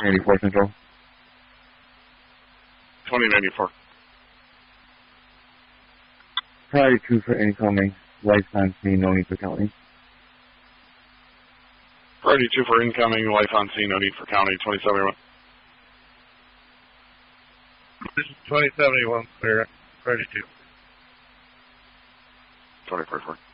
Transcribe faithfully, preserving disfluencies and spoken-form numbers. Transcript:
eighty-four Central. twenty ninety-four. Priority two for incoming. Lights on scene, no need for counting. Priority two for incoming. Life on scene, no need for counting. twenty seventy-one. twenty seventy-one, clear. Priority two. twenty forty-four.